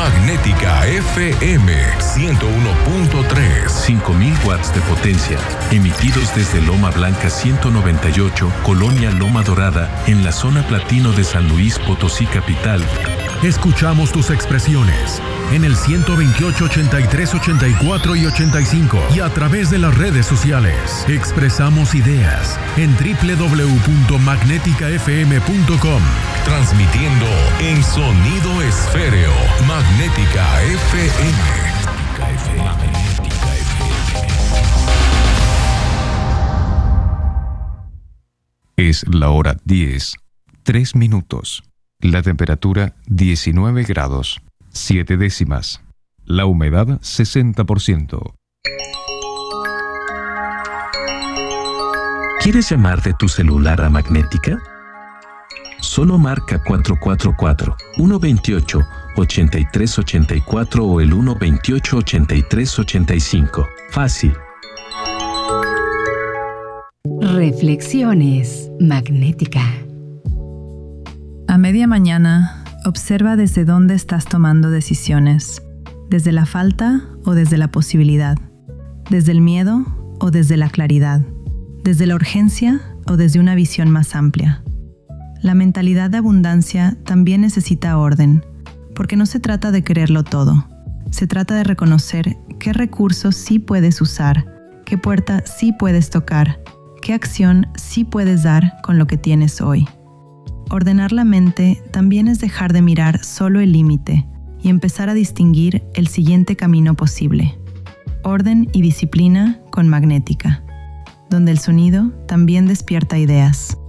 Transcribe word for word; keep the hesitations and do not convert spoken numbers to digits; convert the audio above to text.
Magnética F M ciento uno punto tres. cinco mil watts de potencia, emitidos desde Loma Blanca ciento noventa y ocho, Colonia Loma Dorada, en la zona platino de San Luis Potosí capital. Escuchamos tus expresiones en el ciento veintiocho, ochenta y tres, ochenta y cuatro y ochenta y cinco y a través de las redes sociales. Expresamos ideas en doble u doble u doble u punto magnética f m punto com. Transmitiendo en sonido esféreo. Magnética F M. Magnética F M. Es la hora diez, tres minutos. La temperatura diecinueve grados, siete décimas. La humedad sesenta por ciento. ¿Quieres llamar de tu celular a Magnética? Solo marca cuatro cuatro cuatro, uno dos ocho, ocho tres ocho cuatro o el uno dos ocho, ocho tres ocho cinco. Fácil. Reflexiones Magnética. A media mañana, observa desde dónde estás tomando decisiones. Desde la falta o desde la posibilidad. Desde el miedo o desde la claridad. Desde la urgencia o desde una visión más amplia. La mentalidad de abundancia también necesita orden, porque no se trata de quererlo todo. Se trata de reconocer qué recursos sí puedes usar, qué puerta sí puedes tocar, qué acción sí puedes dar con lo que tienes hoy. Ordenar la mente también es dejar de mirar solo el límite y empezar a distinguir el siguiente camino posible. Orden y disciplina con Magnética, donde el sonido también despierta ideas.